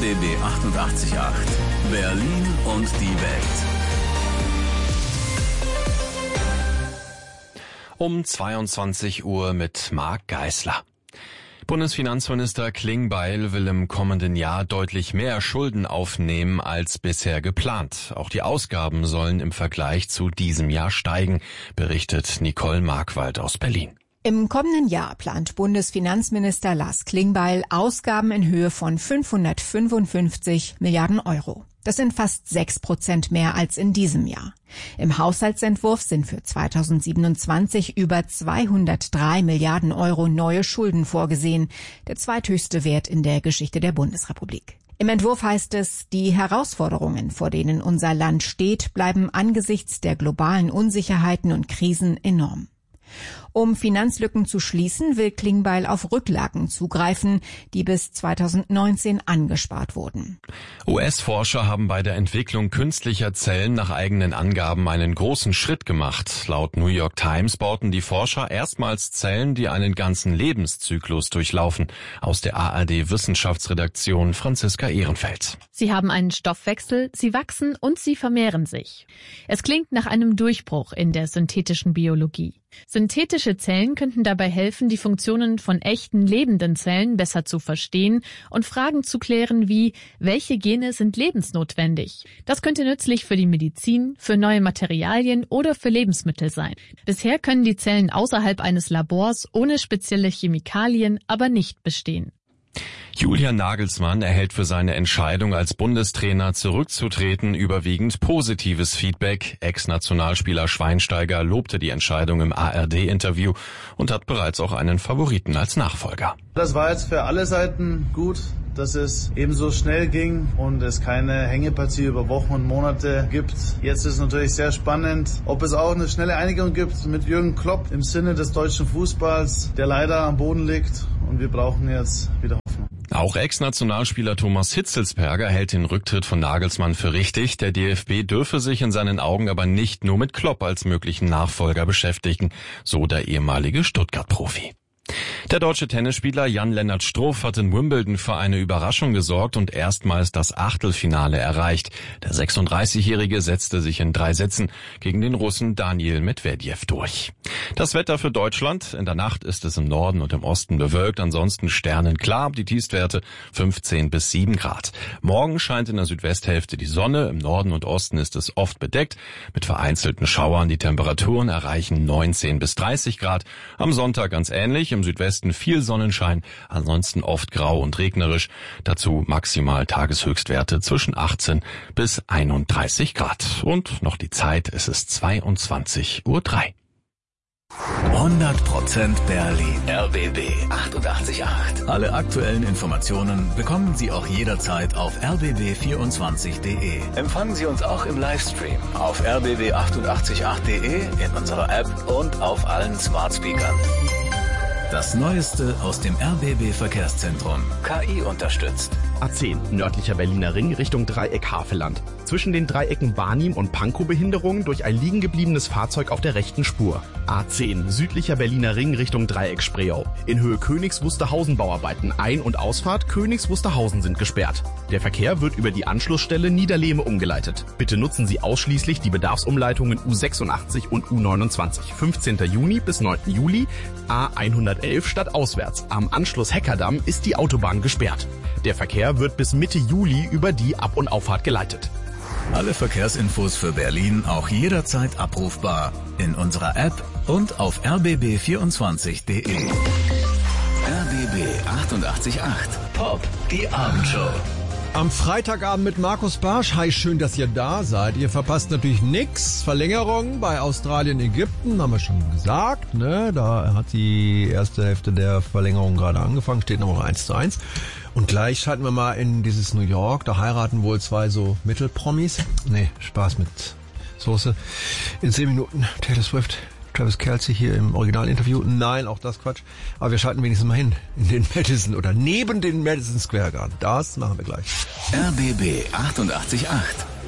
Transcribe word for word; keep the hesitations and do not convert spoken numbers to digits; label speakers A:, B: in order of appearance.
A: B B achtundachtzig Komma acht. Berlin und die Welt.
B: Um zweiundzwanzig Uhr mit Marc Geisler. Bundesfinanzminister Klingbeil will im kommenden Jahr deutlich mehr Schulden aufnehmen als bisher geplant. Auch die Ausgaben sollen im Vergleich zu diesem Jahr steigen, berichtet Nicole Markwald aus Berlin.
C: Im kommenden Jahr plant Bundesfinanzminister Lars Klingbeil Ausgaben in Höhe von fünfhundertfünfundfünfzig Milliarden Euro. Das sind fast sechs Prozent mehr als in diesem Jahr. Im Haushaltsentwurf sind für zweitausendsiebenundzwanzig über zweihundertdrei Milliarden Euro neue Schulden vorgesehen, der zweithöchste Wert in der Geschichte der Bundesrepublik. Im Entwurf heißt es, die Herausforderungen, vor denen unser Land steht, bleiben angesichts der globalen Unsicherheiten und Krisen enorm. Um Finanzlücken zu schließen, will Klingbeil auf Rücklagen zugreifen, die bis zweitausendneunzehn angespart wurden.
B: U S-Forscher haben bei der Entwicklung künstlicher Zellen nach eigenen Angaben einen großen Schritt gemacht. Laut New York Times bauten die Forscher erstmals Zellen, die einen ganzen Lebenszyklus durchlaufen. Aus der A R D-Wissenschaftsredaktion Franziska Ehrenfeld.
D: Sie haben einen Stoffwechsel, sie wachsen und sie vermehren sich. Es klingt nach einem Durchbruch in der synthetischen Biologie. Synthetische Zellen könnten dabei helfen, die Funktionen von echten lebenden Zellen besser zu verstehen und Fragen zu klären wie, welche Gene sind lebensnotwendig? Das könnte nützlich für die Medizin, für neue Materialien oder für Lebensmittel sein. Bisher können die Zellen außerhalb eines Labors ohne spezielle Chemikalien aber nicht bestehen.
B: Julian Nagelsmann erhält für seine Entscheidung als Bundestrainer zurückzutreten überwiegend positives Feedback. Ex-Nationalspieler Schweinsteiger lobte die Entscheidung im A R D-Interview und hat bereits auch einen Favoriten als Nachfolger.
E: Das war jetzt für alle Seiten gut, dass es ebenso schnell ging und es keine Hängepartie über Wochen und Monate gibt. Jetzt ist natürlich sehr spannend, ob es auch eine schnelle Einigung gibt mit Jürgen Klopp im Sinne des deutschen Fußballs, der leider am Boden liegt, und wir brauchen jetzt wieder Hoffnung.
B: Auch Ex-Nationalspieler Thomas Hitzelsperger hält den Rücktritt von Nagelsmann für richtig. Der D F B dürfe sich in seinen Augen aber nicht nur mit Klopp als möglichen Nachfolger beschäftigen, so der ehemalige Stuttgart-Profi. Der deutsche Tennisspieler Jan-Lennart Struff hat in Wimbledon für eine Überraschung gesorgt und erstmals das Achtelfinale erreicht. Der sechsunddreißigjährige setzte sich in drei Sätzen gegen den Russen Daniil Medvedev durch. Das Wetter für Deutschland: In der Nacht ist es im Norden und im Osten bewölkt, ansonsten sternenklar, die Tiefstwerte fünfzehn bis sieben Grad. Morgen scheint in der Südwesthälfte die Sonne, im Norden und Osten ist es oft bedeckt mit vereinzelten Schauern. Die Temperaturen erreichen neunzehn bis dreißig Grad. Am Sonntag ganz ähnlich, im Südwesten viel Sonnenschein, ansonsten oft grau und regnerisch. Dazu maximal Tageshöchstwerte zwischen achtzehn bis einunddreißig Grad. Und noch die Zeit, es ist zweiundzwanzig Uhr drei.
A: hundert Prozent Berlin. R B B achtundachtzig Komma acht. Alle aktuellen Informationen bekommen Sie auch jederzeit auf r b b vierundzwanzig punkt d e. Empfangen Sie uns auch im Livestream auf r b b achtundachtzig Komma acht punkt d e, in unserer App und auf allen Smart Speakern. Das Neueste aus dem R B B-Verkehrszentrum. K I unterstützt.
F: A zehn, nördlicher Berliner Ring Richtung Dreieck Havelland. Zwischen den Dreiecken Barnim und Pankow-Behinderung durch ein liegen gebliebenes Fahrzeug auf der rechten Spur. A zehn, südlicher Berliner Ring Richtung Dreieck Spreeau. In Höhe Königs Wusterhausen Bauarbeiten. Ein- und Ausfahrt Königs Wusterhausen sind gesperrt. Der Verkehr wird über die Anschlussstelle Niederlehme umgeleitet. Bitte nutzen Sie ausschließlich die Bedarfsumleitungen U sechsundachtzig und U neunundzwanzig. fünfzehnten Juni bis neunten Juli, A hundertelf stadtauswärts. Am Anschluss Heckerdamm ist die Autobahn gesperrt. Der Verkehr wird bis Mitte Juli über die Ab- und Auffahrt geleitet.
A: Alle Verkehrsinfos für Berlin auch jederzeit abrufbar in unserer App und auf r b b vierundzwanzig punkt d e. R B B achtundachtzig Komma acht. Pop, die Abendshow.
G: Am Freitagabend mit Markus Barsch. Hi, schön, dass ihr da seid. Ihr verpasst natürlich nix. Verlängerung bei Australien, Ägypten, haben wir schon gesagt, ne? Da hat die erste Hälfte der Verlängerung gerade angefangen, steht noch eins zu eins. Und gleich schalten wir mal in dieses New York. Da heiraten wohl zwei so Mittelpromis. Nee, Spaß mit Soße. In zehn Minuten Taylor Swift, Travis Kelce hier im Originalinterview. Nein, auch das Quatsch. Aber wir schalten wenigstens mal hin in den Madison oder neben den Madison Square Garden. Das machen wir gleich.
A: R B B achtundachtzig Komma acht.